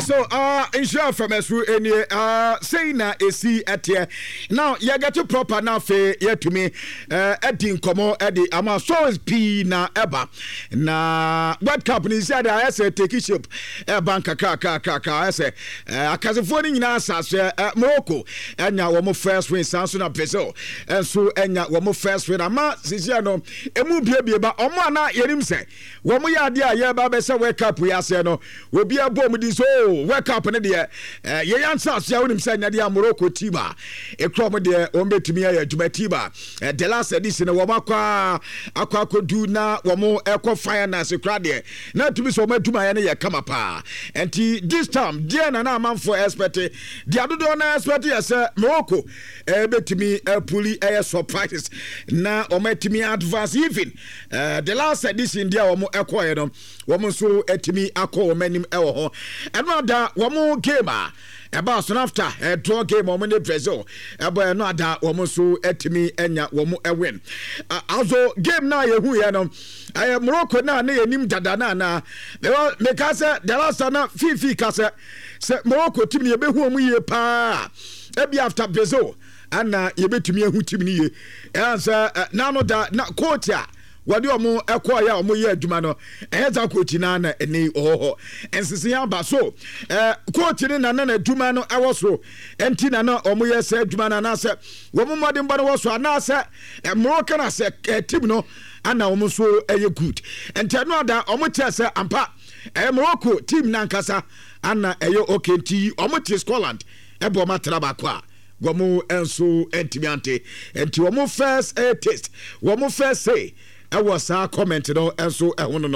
So insure from Esru any saying na esi etie. Now you get to proper now fe yet to me edin komo edi ama so is p na eba na what company said I say take ship bank kaka I say akasefo ni nyina asase Morocco enya wo mo first win sanso na peso enso enya wo mo first win ama sisia no emu bie ba omo na yerim se wo mo ya ade a ye ba be se wake up ya se no obi abom di so wake up ne de ye yansa so ya wonim se nya de Morocco team a ekrom de o betumi ya adwuma team a the last edition wo makwa akodu na wo mo ekọ finance kra de na tumi so matuma ya ne ye kama pa enti this time dia na amanfo expect dia dodo na expect ya se Morocco betumi puli surprise na o matumi advance even the last edition dia wo mo ekọ ye no wo mo so etimi akọ o manim ewo ho eno da wo mo game a eba so after draw game o mo ne Brazil eba eno ada wo mo so etimi enya wo mo win also game na ye hu ye no Morocco na yenim dada na me ka se the last na fifi ka se Morocco team ye be hu omu ye pa ebi after Brazil ana ye betumi ehu team ni ye answer na no da na coach a wadi omo ekọ ya omo ye adwuma no ehza coach na na eni oho ensisi ya ba so coach ni na adwuma no ewo so enti na omo ye se adwuma na se wo mo modern ba no wo so na se Morocco na se team no ana omo so eye good enti no da omo tie se ampa Morocco team na nkasa ana eye okay nti omo tie Scotland ebo ma traba kwa gomo enso entimiante enti omo first taste omo first say I was a comment no enso ehunu